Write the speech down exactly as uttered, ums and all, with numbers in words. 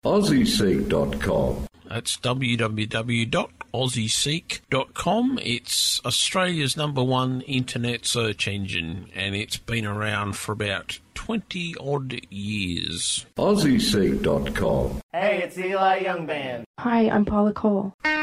Aussie Seek dot com. That's w w w dot aussie seek dot com. It's Australia's number one internet search engine, and it's been around for about twenty odd years. Aussie Seek dot com. Hey, it's Eli Young Band. Hi, I'm Paula Cole.